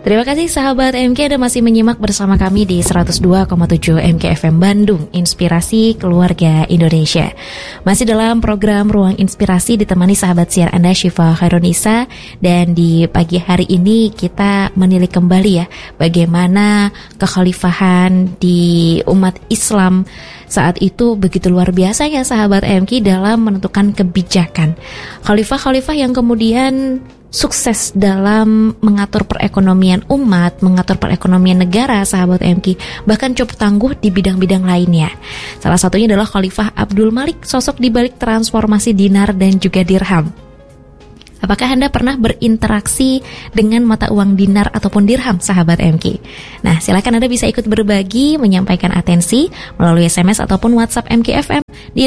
Terima kasih sahabat MK, Anda masih menyimak bersama kami di 102,7 MK FM Bandung, Inspirasi Keluarga Indonesia. Masih dalam program Ruang Inspirasi ditemani sahabat siar Anda Syifa Khairunisa, dan di pagi hari ini kita menilik kembali ya bagaimana kekhalifahan di umat Islam saat itu begitu luar biasa ya sahabat MK dalam menentukan kebijakan. Khalifah-khalifah yang kemudian sukses dalam mengatur perekonomian umat, mengatur perekonomian negara sahabat MK, bahkan cukup tangguh di bidang-bidang lainnya. Salah satunya adalah Khalifah Abdul Malik, sosok di balik transformasi dinar dan juga dirham. Apakah Anda pernah berinteraksi dengan mata uang dinar ataupun dirham, sahabat MK? Nah, silakan Anda bisa ikut berbagi, menyampaikan atensi melalui SMS ataupun WhatsApp MKFM di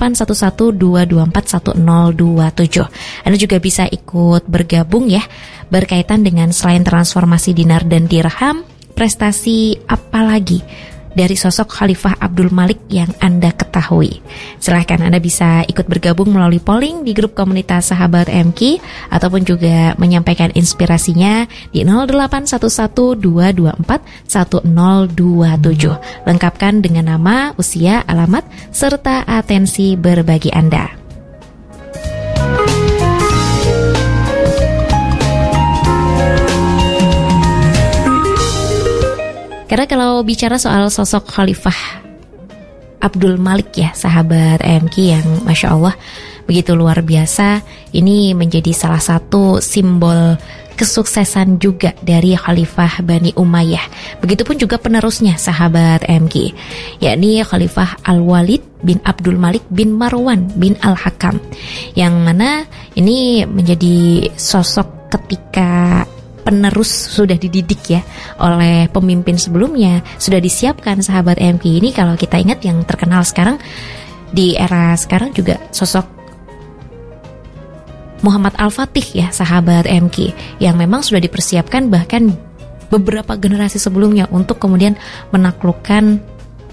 081122411027. Anda juga bisa ikut bergabung ya, berkaitan dengan selain transformasi dinar dan dirham, prestasi apa lagi dari sosok Khalifah Abdul Malik yang Anda ketahui. Silahkan Anda bisa ikut bergabung melalui polling di grup komunitas sahabat MK, ataupun juga menyampaikan inspirasinya di 081122411027. Lengkapkan dengan nama, usia, alamat, serta atensi berbagi Anda. Karena kalau bicara soal sosok Khalifah Abdul Malik ya sahabat MK yang Masya Allah begitu luar biasa, ini menjadi salah satu simbol kesuksesan juga dari Khalifah Bani Umayyah. Begitupun juga penerusnya sahabat MK, yakni Khalifah Al-Walid bin Abdul Malik bin Marwan bin Al-Hakam, yang mana ini menjadi sosok ketika penerus sudah dididik ya oleh pemimpin sebelumnya, sudah disiapkan sahabat MK. Ini kalau kita ingat yang terkenal sekarang di era sekarang juga sosok Muhammad Al-Fatih ya sahabat MK, yang memang sudah dipersiapkan bahkan beberapa generasi sebelumnya untuk kemudian menaklukkan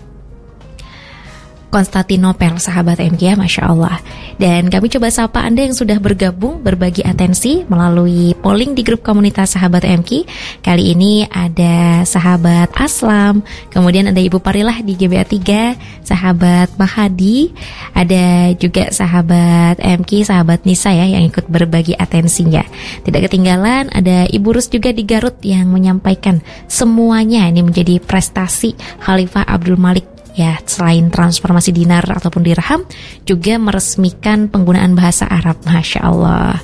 Konstantinopel sahabat MK ya, Masya Allah. Dan kami coba sapa Anda yang sudah bergabung berbagi atensi melalui polling di grup komunitas sahabat MK. Kali ini ada sahabat Aslam, kemudian ada Ibu Parilah di GBA 3, sahabat Mahadi, ada juga sahabat MK, sahabat Nisa ya yang ikut berbagi atensinya. Tidak ketinggalan ada Ibu Rus juga di Garut yang menyampaikan semuanya ini menjadi prestasi Khalifah Abdul Malik. Ya, selain transformasi dinar ataupun dirham, juga meresmikan penggunaan bahasa Arab. Masya Allah.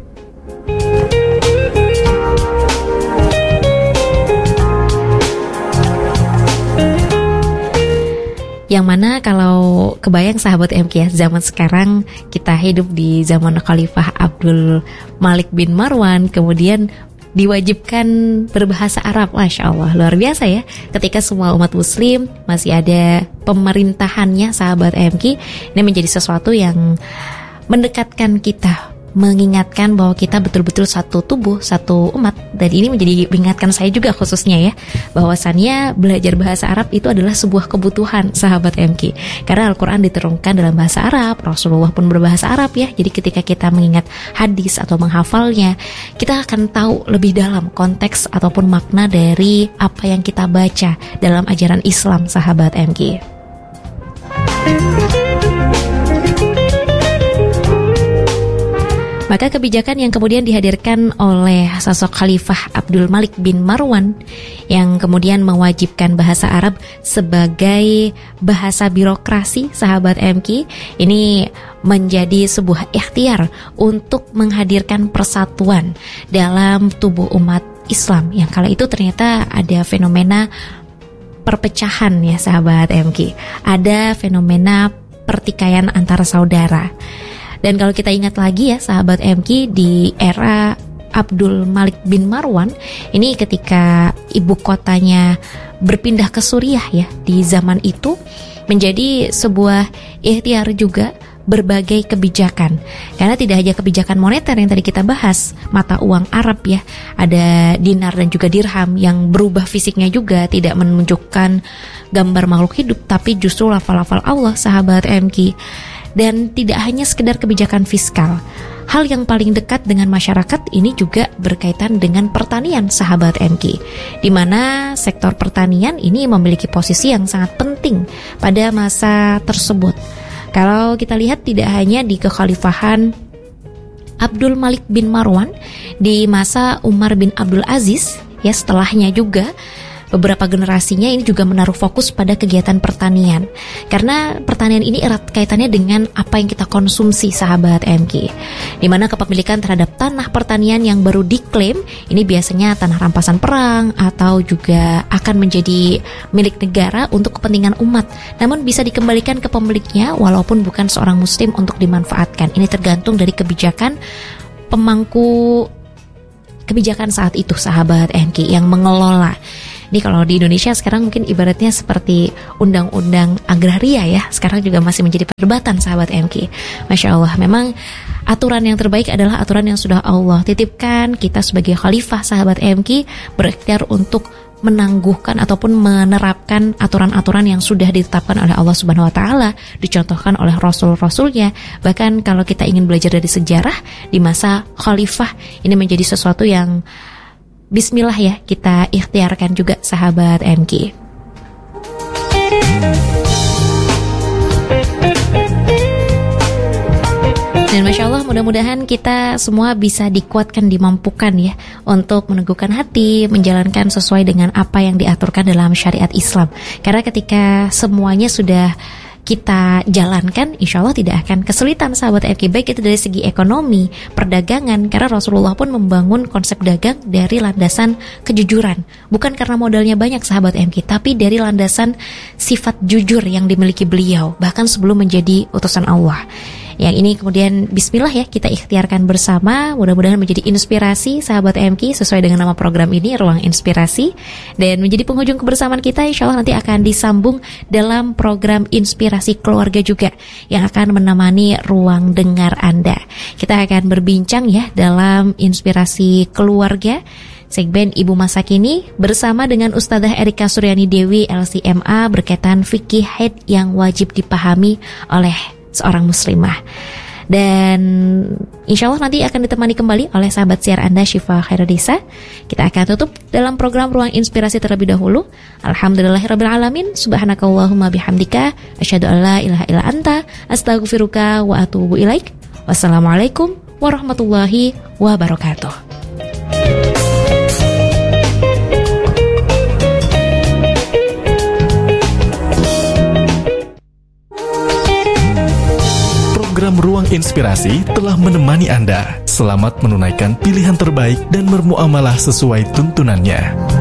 Yang mana kalau kebayang sahabat MK ya, zaman sekarang kita hidup di zaman Khalifah Abdul Malik bin Marwan, kemudian diwajibkan berbahasa Arab. Masya Allah, luar biasa ya. Ketika semua umat muslim masih ada pemerintahannya sahabat MK, ini menjadi sesuatu yang mendekatkan kita, mengingatkan bahwa kita betul-betul satu tubuh, satu umat. Dan ini menjadi mengingatkan saya juga khususnya ya, bahwasannya belajar bahasa Arab itu adalah sebuah kebutuhan sahabat MK. Karena Al-Quran diturunkan dalam bahasa Arab, Rasulullah pun berbahasa Arab ya. Jadi ketika kita mengingat hadis atau menghafalnya, kita akan tahu lebih dalam konteks ataupun makna dari apa yang kita baca dalam ajaran Islam sahabat MK. Maka kebijakan yang kemudian dihadirkan oleh sosok Khalifah Abdul Malik bin Marwan yang kemudian mewajibkan bahasa Arab sebagai bahasa birokrasi sahabat MK, ini menjadi sebuah ikhtiar untuk menghadirkan persatuan dalam tubuh umat Islam yang kala itu ternyata ada fenomena perpecahan ya sahabat MK, ada fenomena pertikaian antara saudara. Dan kalau kita ingat lagi ya sahabat MK, di era Abdul Malik bin Marwan, ini ketika ibu kotanya berpindah ke Suriah ya, di zaman itu menjadi sebuah ikhtiar juga berbagai kebijakan. Karena tidak hanya kebijakan moneter yang tadi kita bahas, mata uang Arab ya, ada dinar dan juga dirham yang berubah fisiknya juga, tidak menunjukkan gambar makhluk hidup, tapi justru lafal-lafal Allah sahabat MK. Dan tidak hanya sekedar kebijakan fiskal, hal yang paling dekat dengan masyarakat ini juga berkaitan dengan pertanian, sahabat MK, di mana sektor pertanian ini memiliki posisi yang sangat penting pada masa tersebut. Kalau kita lihat tidak hanya di kekhalifahan Abdul Malik bin Marwan, di masa Umar bin Abdul Aziz, ya setelahnya juga beberapa generasinya ini juga menaruh fokus pada kegiatan pertanian. Karena pertanian ini erat kaitannya dengan apa yang kita konsumsi, sahabat MK. Di mana kepemilikan terhadap tanah pertanian yang baru diklaim ini biasanya tanah rampasan perang atau juga akan menjadi milik negara untuk kepentingan umat. Namun bisa dikembalikan ke pemiliknya walaupun bukan seorang muslim untuk dimanfaatkan. Ini tergantung dari kebijakan pemangku kebijakan saat itu, sahabat MK, yang mengelola. Ini kalau di Indonesia sekarang mungkin ibaratnya seperti undang-undang agraria ya. Sekarang juga masih menjadi perdebatan, sahabat MK. Masya Allah, memang aturan yang terbaik adalah aturan yang sudah Allah titipkan. Kita sebagai khalifah, sahabat MK, berikhtiar untuk menangguhkan ataupun menerapkan aturan-aturan yang sudah ditetapkan oleh Allah Subhanahu wa taala, dicontohkan oleh rasul-rasulnya. Bahkan kalau kita ingin belajar dari sejarah, di masa khalifah ini menjadi sesuatu yang bismillah ya, kita ikhtiarkan juga, sahabat MK. Dan Masya Allah, mudah-mudahan kita semua bisa dikuatkan, dimampukan ya untuk meneguhkan hati, menjalankan sesuai dengan apa yang diaturkan dalam syariat Islam. Karena ketika semuanya sudah kita jalankan, insya Allah tidak akan kesulitan, sahabat MK, baik itu dari segi ekonomi, perdagangan. Karena Rasulullah pun membangun konsep dagang dari landasan kejujuran, bukan karena modalnya banyak, sahabat MK, tapi dari landasan sifat jujur yang dimiliki beliau bahkan sebelum menjadi utusan Allah. Yang ini kemudian bismillah ya, kita ikhtiarkan bersama. Mudah-mudahan menjadi inspirasi, sahabat MK, sesuai dengan nama program ini, Ruang Inspirasi. Dan menjadi penghujung kebersamaan kita, insya Allah nanti akan disambung dalam program Inspirasi Keluarga juga, yang akan menemani ruang dengar Anda. Kita akan berbincang ya dalam Inspirasi Keluarga segmen Ibu Masa Kini bersama dengan Ustadzah Erika Suryani Dewi LCMA berkaitan fikih haid yang wajib dipahami oleh seorang muslimah. Dan insya Allah nanti akan ditemani kembali oleh sahabat siar Anda, Syifa Khairunnisa. Kita akan tutup dalam program Ruang Inspirasi terlebih dahulu. Alhamdulillahirabbil alamin. Subhanakallahumma bihamdika asyhadu an la ilaha illa anta astaghfiruka wa atubu ilaik. Wassalamualaikum warahmatullahi wabarakatuh. Program Ruang Inspirasi telah menemani Anda. Selamat menunaikan pilihan terbaik dan bermuamalah sesuai tuntunannya.